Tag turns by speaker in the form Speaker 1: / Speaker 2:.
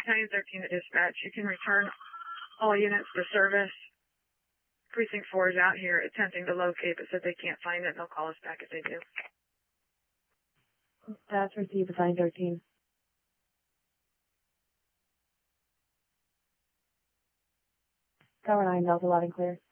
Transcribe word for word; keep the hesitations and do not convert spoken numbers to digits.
Speaker 1: Battalion thirteen to dispatch. You can return all units to service. Precinct four is out here attempting to locate, but said they can't find it. They'll call us back if they do.
Speaker 2: That's received, Battalion thirteen. Tower nine, Delta loud and clear.